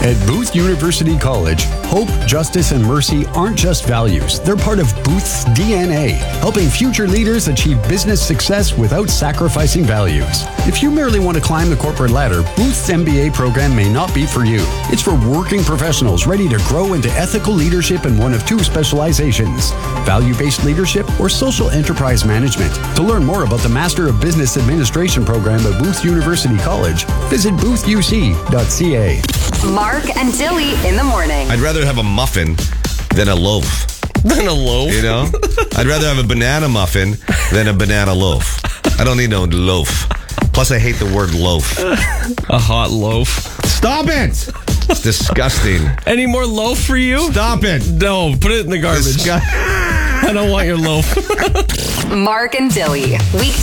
At Booth University College, hope, justice, and mercy aren't just values. They're part of Booth's DNA, helping future leaders achieve business success without sacrificing values. If you merely want to climb the corporate ladder, Booth's MBA program may not be for you. It's for working professionals ready to grow into ethical leadership in one of two specializations, value-based leadership or social enterprise management. To learn more about the Master of Business Administration program at Booth University College, visit boothuc.ca. Mark and Dilly in the morning. I'd rather have a muffin than a loaf. Than a loaf? You know? I'd rather have a banana muffin than a banana loaf. I don't need no loaf. Plus, I hate the word loaf. A hot loaf. Stop it! It's disgusting. Any more loaf for you? Stop it! No, put it in the garbage. I don't want your loaf. Mark and Dilly. Weekday